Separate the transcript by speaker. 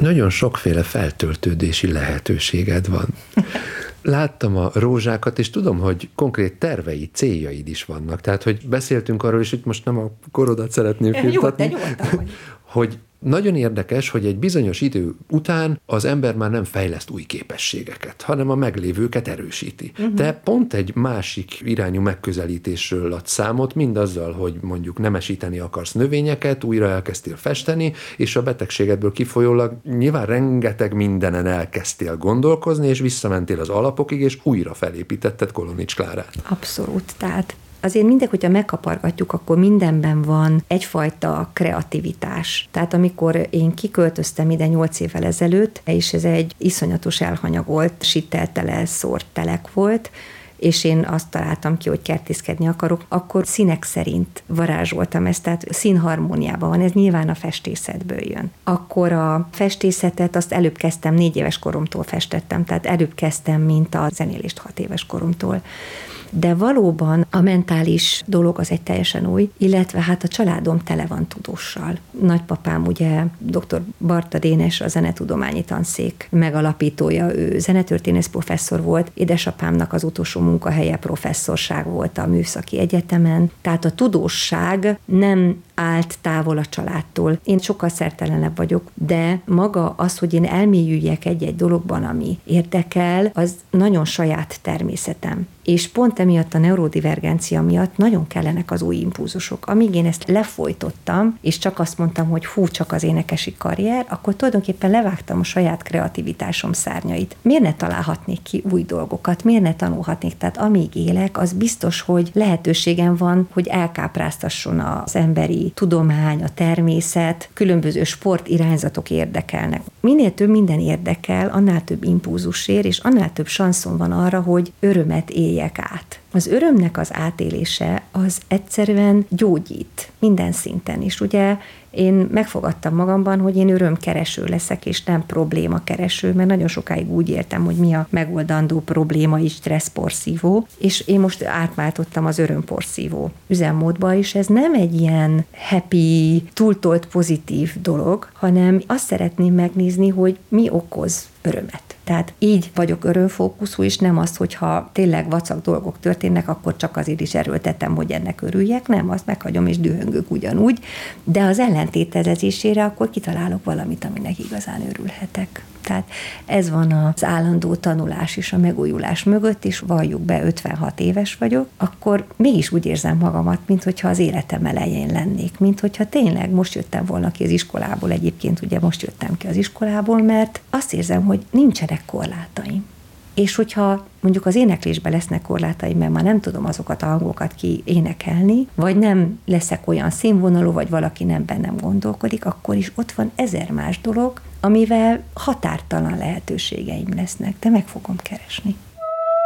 Speaker 1: nagyon sokféle feltöltődési lehetőséged van. Láttam a rózsákat, és tudom, hogy konkrét terveid, céljaid is vannak. Tehát, hogy beszéltünk arról, és itt most nem a korodat szeretném firtatni, hogy nagyon érdekes, hogy egy bizonyos idő után az ember már nem fejleszt új képességeket, hanem a meglévőket erősíti. Te pont egy másik irányú megközelítésről adsz számot, mindazzal, hogy mondjuk nemesíteni akarsz növényeket, újra elkezdtél festeni, és a betegségedből kifolyólag nyilván rengeteg mindenen elkezdtél gondolkozni, és visszamentél az alapokig, és újra felépítetted Kolonics Klárát.
Speaker 2: Abszolút, tehát azért mindegy, hogyha megkapargatjuk, akkor mindenben van egyfajta kreativitás. Tehát amikor én kiköltöztem ide 8 évvel ezelőtt, és ez egy iszonyatos elhanyagolt, sitteltele, szórt telek volt, és én azt találtam ki, hogy kertészkedni akarok, akkor színek szerint varázsoltam ezt, tehát színharmóniában van, ez nyilván a festészetből jön. Akkor a festészetet azt előbb kezdtem, 4 éves koromtól festettem, tehát előbb kezdtem, mint a zenélést 6 éves koromtól. De valóban a mentális dolog az egy teljesen új, illetve hát a családom tele van tudóssal. Nagypapám ugye dr. Barta Dénes, a zenetudományi tanszék megalapítója, ő zenetörténész professzor volt, édesapámnak az utolsó munkahelye professzorság volt a Műszaki Egyetemen, tehát a tudósság nem állt távol a családtól. Én sokkal szertelenebb vagyok, de maga az, hogy én elmélyüljek egy-egy dologban, ami érdekel, az nagyon saját természetem. És pont emiatt a neurodivergencia miatt nagyon kellenek az új impulzusok. Amíg én ezt lefolytottam, és csak azt mondtam, hogy hú, csak az énekesi karrier, akkor tulajdonképpen levágtam a saját kreativitásom szárnyait. Miért ne találhatnék ki új dolgokat? Miért ne tanulhatnék? Tehát amíg élek, az biztos, hogy lehetőségem van, hogy elkápráztasson az emberi tudomány, a természet, különböző sportirányzatok érdekelnek. Minél több minden érdekel, annál több impulzus ér, és annál több sanszom van arra, hogy örömet éljek át. Az örömnek az átélése az egyszerűen gyógyít minden szinten is. Ugye én megfogadtam magamban, hogy én örömkereső leszek, és nem problémakereső, mert nagyon sokáig úgy éltem, hogy mi a megoldandó probléma is stresszporszívó, és én most átváltottam az örömporszívó üzemmódba, és ez nem egy ilyen happy, túltolt pozitív dolog, hanem azt szeretném megnézni, hogy mi okoz örömet. Tehát így vagyok örömfókuszú, és nem az, hogyha tényleg vacak dolgok történnek, akkor csak azért is erőltetem, hogy ennek örüljek, nem, azt meghagyom, és dühöngök ugyanúgy, de az ellentételezésére akkor kitalálok valamit, aminek igazán örülhetek. Tehát ez van az állandó tanulás és a megújulás mögött, és valljuk be, 56 éves vagyok, akkor mégis úgy érzem magamat, minthogyha az életem elején lennék, minthogyha tényleg most jöttem volna ki az iskolából, egyébként ugye most jöttem ki az iskolából, mert azt érzem, hogy nincsenek korlátaim. És hogyha mondjuk az éneklésben lesznek korlátaim, mert már nem tudom azokat a hangokat kiénekelni, vagy nem leszek olyan színvonalú, vagy valaki nem bennem gondolkodik, akkor is ott van 1000 más dolog, amivel határtalan lehetőségeim lesznek, de meg fogom keresni.